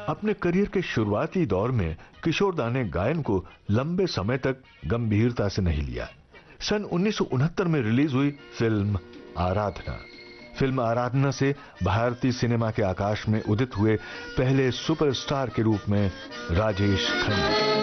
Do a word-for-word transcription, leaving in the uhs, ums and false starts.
अपने करियर के शुरुआती दौर में किशोरदा ने गायन को लंबे समय तक गंभीरता से नहीं लिया। सन उन्नीस सौ उनहत्तर में रिलीज हुई फिल्म आराधना फिल्म आराधना से भारतीय सिनेमा के आकाश में उदित हुए पहले सुपरस्टार के रूप में राजेश खन्ना